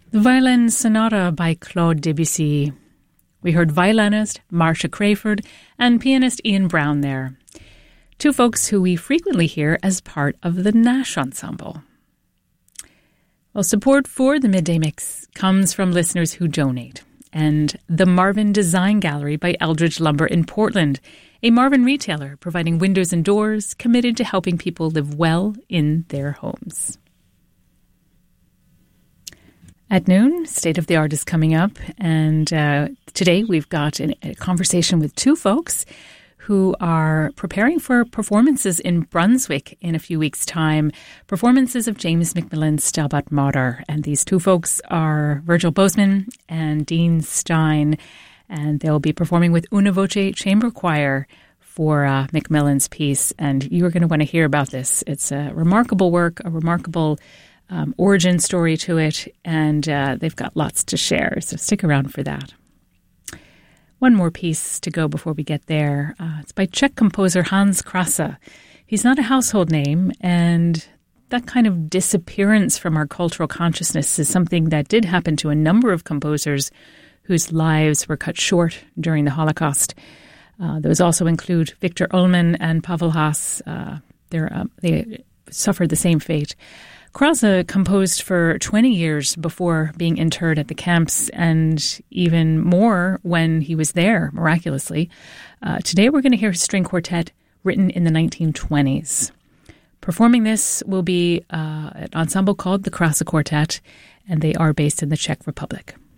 The Violin Sonata by Claude Debussy. We heard violinist Marcia Crayford and pianist Ian Brown there. Two folks who we frequently hear as part of the Nash Ensemble. Well, support for the Midday Mix comes from listeners who donate. And the Marvin Design Gallery by Eldridge Lumber in Portland, a Marvin retailer providing windows and doors committed to helping people live well in their homes. At noon, State of the Art is coming up, and today we've got a conversation with two folks who are preparing for performances in Brunswick in a few weeks' time, performances of James Macmillan's Stabat Mater. And these two folks are Virgil Bozeman and Dean Stein, and they'll be performing with Una Voce Chamber Choir for Macmillan's piece. And you are going to want to hear about this. It's a remarkable work, a remarkable origin story to it, and they've got lots to share, so stick around for that. One more piece to go before we get there. It's by Czech composer Hans Krasa. He's not a household name, and that kind of disappearance from our cultural consciousness is something that did happen to a number of composers whose lives were cut short during the Holocaust. Those also include Victor Ullmann and Pavel Haas. They suffered the same fate. Krasa composed for 20 years before being interred at the camps, and even more when he was there, miraculously. Today we're going to hear his string quartet written in the 1920s. Performing this will be an ensemble called the Krasa Quartet, and they are based in the Czech Republic.